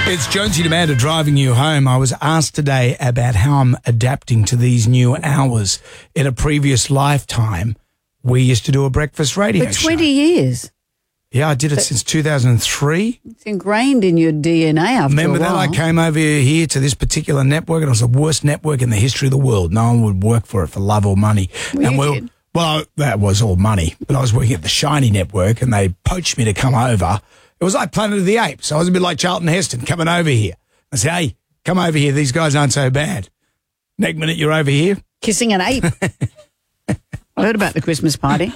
It's Jonesy Amanda driving you home. I was asked today about how I'm adapting to these new hours. In a previous lifetime, we used to do a breakfast radio For show. 20 years. Yeah, I did it since 2003. It's ingrained in your DNA after Remember a while. that? I came over here to this particular network, and it was the worst network in the history of the world. No one would work for it for love or money. Well, you did. Well, that was all money, but I was working at the Shiny Network, and they poached me to come over. It was like Planet of the Apes. I was a bit like Charlton Heston coming over here. I said, hey, come over here. These guys aren't so bad. Next minute, you're over here. Kissing an ape. I heard about the Christmas party.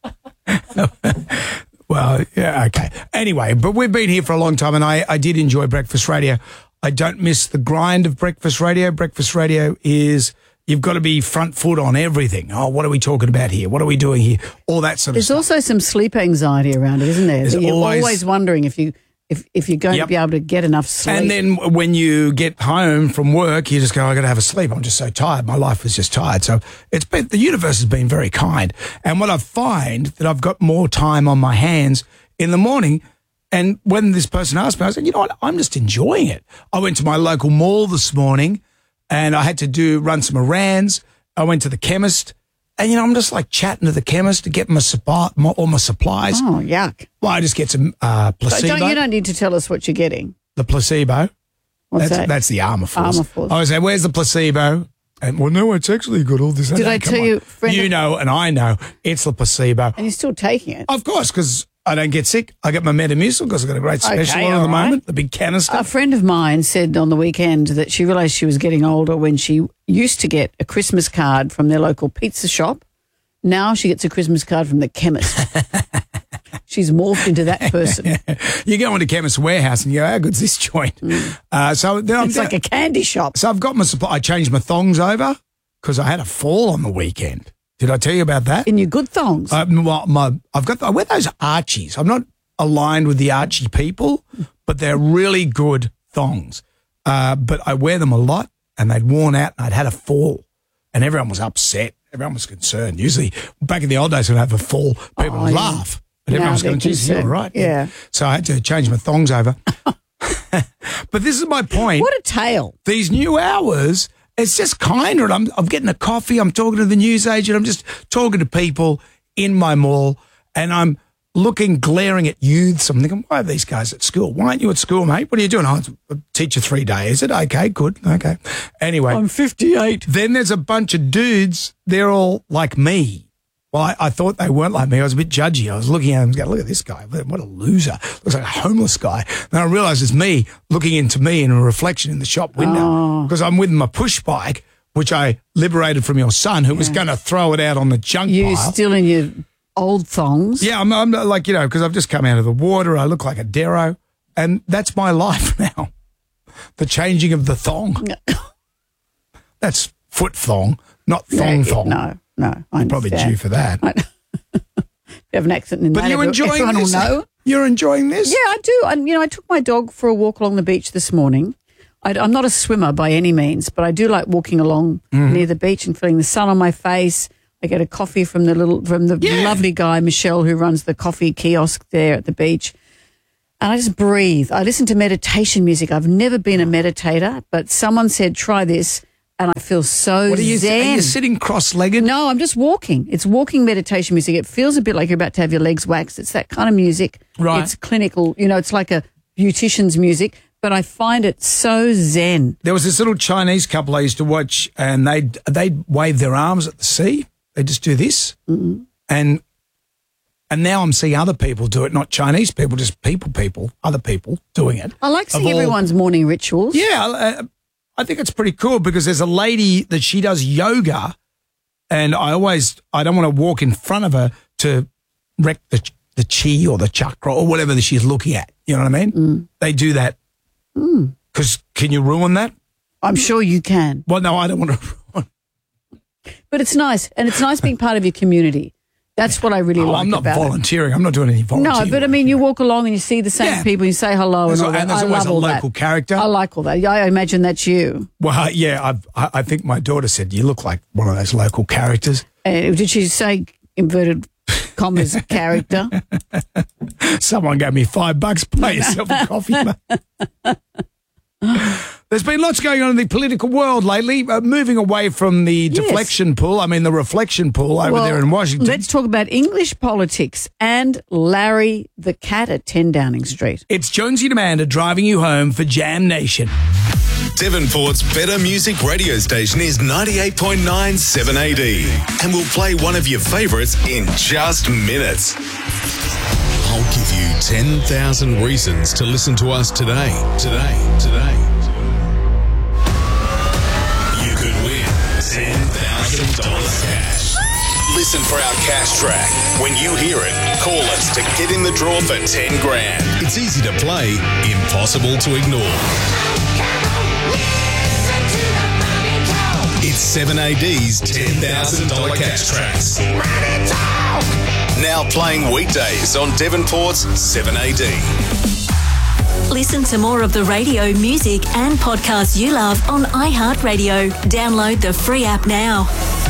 Well, yeah, okay. Anyway, but we've been here for a long time, and I did enjoy breakfast radio. I don't miss the grind of breakfast radio. Breakfast radio is, you've got to be front foot on everything. Oh, what are we talking about here? What are we doing here? All that sort of There's stuff. also some sleep anxiety around it, isn't there? There's That you're always- always wondering if you're going Yep. to be able to get enough sleep. And then when you get home from work, you just go, I got to have a sleep. I'm just so tired. My life was just tired. So the universe has been very kind. And what I find that I've got more time on my hands in the morning. And when this person asked me, I said, you know what? I'm just enjoying it. I went to my local mall this morning and I had to run some errands. I went to the chemist and, I'm just like chatting to the chemist to get all my supplies. Oh, yuck. Well, I just get some But placebo. you don't need to tell us what you're getting. The placebo. What's that? That's the Armour Force. Armour Force. I was like, where's the placebo? And, well, no, it's actually got all this. Did I tell you, friend You of- know, and I know, it's the placebo. And you're still taking it. Of course, because I don't get sick. I get my Metamucil because I've got a great special Okay, on at the all right. moment, the big canister. A friend of mine said on the weekend that she realised she was getting older when she used to get a Christmas card from their local pizza shop. Now she gets a Christmas card from the chemist. She's morphed into that person. You go into Chemist Warehouse and you go, how good's this joint? So then It's like a candy shop. So I've got my supply. I changed my thongs over because I had a fall on the weekend. Did I tell you about that? In your good thongs. I wear those Archies. I'm not aligned with the Archie people, but they're really good thongs. But I wear them a lot, and they'd worn out, and I'd had a fall, and everyone was upset. Everyone was concerned. Usually, back in the old days, when I have a fall, people would laugh, but everyone was they're going, "Geez, you're all right." Yeah. So I had to change my thongs over. But this is my point. What a tale. These new hours, it's just kinder. And I'm getting a coffee. I'm talking to the newsagent. I'm just talking to people in my mall, and I'm glaring at youths. I'm thinking, why are these guys at school? Why aren't you at school, mate? What are you doing? Oh, I teach you 3 days. Is it? Okay, good. Okay. Anyway. I'm 58. Then there's a bunch of dudes. They're all like me. Well, I thought they weren't like me. I was a bit judgy. I was looking at them and going, look at this guy. What a loser. Looks like a homeless guy. Then I realised it's me looking into me in a reflection in the shop window because I'm with my push bike, which I liberated from your son, who was going to throw it out on the junk You pile. still in your old thongs. Yeah, I'm like, because I've just come out of the water. I look like a Darrow. And that's my life now. The changing of the thong. That's foot thong, not thong thong. No, I Probably understand. due for that. You have an accent in But that. you're enjoying everyone this? will know. You're enjoying this? Yeah, I do. And, I took my dog for a walk along the beach this morning. I'm not a swimmer by any means, but I do like walking along near the beach and feeling the sun on my face. I get a coffee from the lovely guy, Michelle, who runs the coffee kiosk there at the beach. And I just breathe. I listen to meditation music. I've never been a meditator, but someone said, try this. And I feel so What are you zen. Are you sitting cross-legged? No, I'm just walking. It's walking meditation music. It feels a bit like you're about to have your legs waxed. It's that kind of music. Right. It's clinical. It's like a beautician's music, but I find it so zen. There was this little Chinese couple I used to watch, and they'd wave their arms at the sea. They just do this. Mm-hmm. And now I'm seeing other people do it, not Chinese people, just other people doing it. I like seeing everyone's morning rituals. Yeah, I think it's pretty cool because there's a lady that she does yoga, and I don't want to walk in front of her to wreck the chi or the chakra or whatever that she's looking at. You know what I mean? Mm. They do that. Because can you ruin that? I'm sure you can. Well, no, I don't want to ruin. But it's nice, and it's nice being part of your community. That's what I really like I'm not about volunteering. I'm not doing any volunteering. No, but I mean, you walk along and you see the same people, you say hello and all that. And there's I always love a all local that. character. I like all that. I imagine that's you. Well, yeah, I think my daughter said, you look like one of those local characters. Did she say inverted commas character? Someone gave me $5. Buy yourself a coffee. There's been lots going on in the political world lately, moving away from the deflection pool, the reflection pool over there in Washington. Let's talk about English politics and Larry the cat at 10 Downing Street. It's Jonesy and Amanda driving you home for Jam Nation. Devonport's better music radio station is 98.9 7AD. And we'll play one of your favourites in just minutes. I'll give you 10,000 reasons to listen to us today. You could win $10,000 cash. Listen for our cash track. When you hear it, call us to get in the draw for 10 grand. It's easy to play, impossible to ignore. It's 7AD's $10,000 cash tracks. Now playing weekdays on Devonport's 7AD. Listen to more of the radio, music and podcasts you love on iHeartRadio. Download the free app now.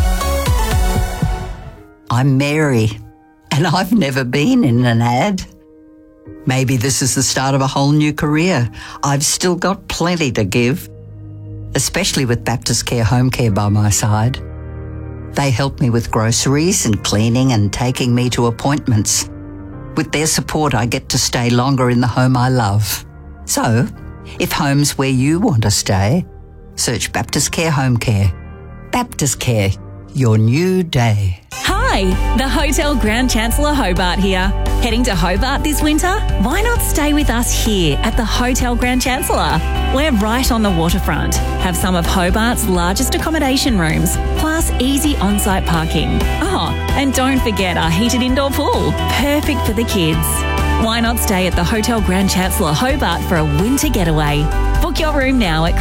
I'm Mary, and I've never been in an ad. Maybe this is the start of a whole new career. I've still got plenty to give, especially with Baptist Care Home Care by my side. They help me with groceries and cleaning and taking me to appointments. With their support, I get to stay longer in the home I love. So, if home's where you want to stay, search Baptist Care Home Care. Baptist Care, your new day. Hi, the Hotel Grand Chancellor Hobart here. Heading to Hobart this winter? Why not stay with us here at the Hotel Grand Chancellor? We're right on the waterfront, have some of Hobart's largest accommodation rooms, plus easy on-site parking. Oh, and don't forget our heated indoor pool, perfect for the kids. Why not stay at the Hotel Grand Chancellor Hobart for a winter getaway? Book your room now at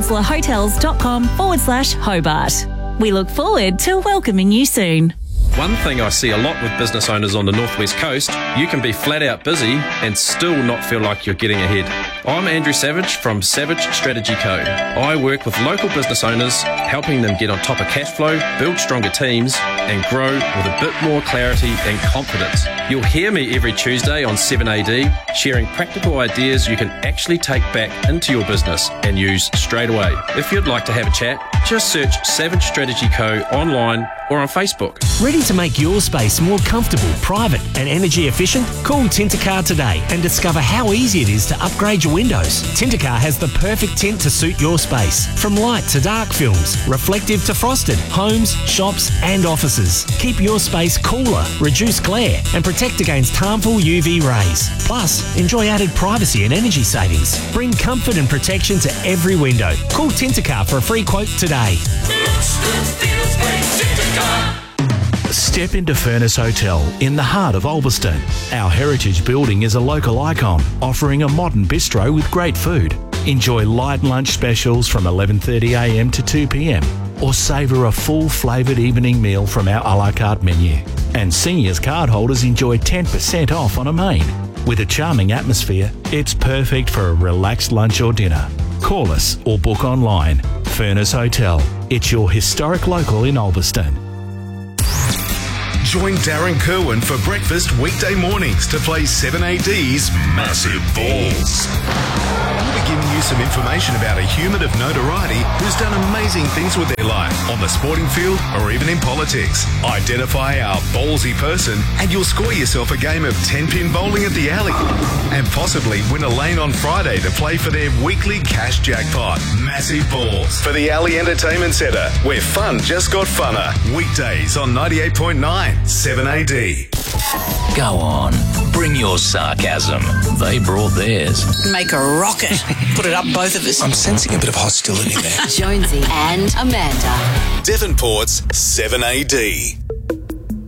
grandchancellorhotels.com/Hobart. We look forward to welcoming you soon. One thing I see a lot with business owners on the Northwest Coast, you can be flat out busy and still not feel like you're getting ahead. I'm Andrew Savage from Savage Strategy Co. I work with local business owners, helping them get on top of cash flow, build stronger teams, and grow with a bit more clarity and confidence. You'll hear me every Tuesday on 7AD, sharing practical ideas you can actually take back into your business and use straight away. If you'd like to have a chat, just search Savage Strategy Co. online or on Facebook. Ready to make your space more comfortable, private and energy efficient? Call Tintercar today and discover how easy it is to upgrade your windows. Tintercar has the perfect tint to suit your space. From light to dark films, reflective to frosted, homes, shops and offices. Keep your space cooler, reduce glare and protect against harmful UV rays. Plus, enjoy added privacy and energy savings. Bring comfort and protection to every window. Call Tintercar for a free quote today. Step into Furnace Hotel in the heart of Ulverston. Our heritage building is a local icon, offering a modern bistro with great food. Enjoy light lunch specials from 11:30am to 2pm, or savour a full flavoured evening meal from our a la carte menu. And seniors cardholders enjoy 10% off on a main. With a charming atmosphere, it's perfect for a relaxed lunch or dinner. Call us or book online. Furnace Hotel. It's your historic local in Ulverston. Join Darren Kerwin for breakfast weekday mornings to play 7AD's Massive Balls. We'll be giving you some information about a human of notoriety who's done amazing things with their life on the sporting field or even in politics. Identify our ballsy person and you'll score yourself a game of 10-pin bowling at the Alley and possibly win a lane on Friday to play for their weekly cash jackpot. Massive Balls for the Alley Entertainment Centre, where fun just got funner. Weekdays on 98.9 7AD. Go on, bring your sarcasm. They brought theirs. Make a rocket. Put it up, both of us. I'm sensing a bit of hostility there. Jonesy and Amanda. Devonport's 7AD.